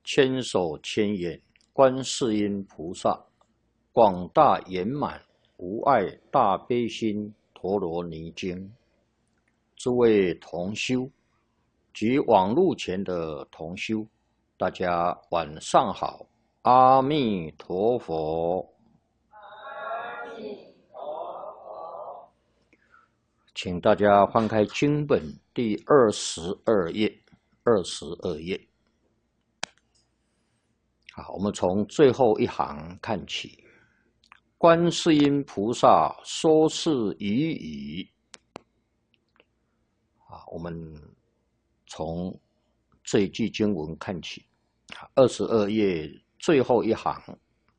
千手千眼观世音菩萨，广大圆满无碍大悲心陀罗尼经。诸位同修及网络前的同修，大家晚上好，阿弥陀佛。 阿弥陀佛。 请大家翻开经本第22页，22页。好，我们从最后一行看起。观世音菩萨说是已矣。我们从这一句经文看起，22页最后一行。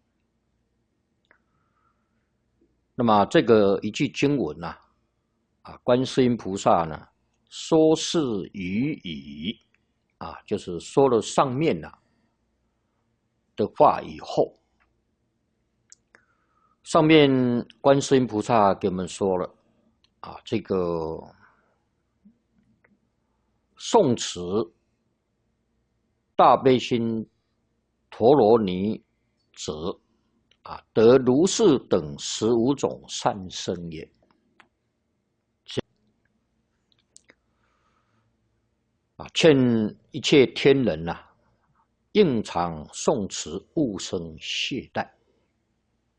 那么这个一句经文呢，观世音菩萨呢说是已矣，就是说了上面的话以后，上面观世音菩萨给我们说了这个诵持大悲心陀罗尼者得如是等15种善身也。劝一切天人应常诵持，勿生懈怠。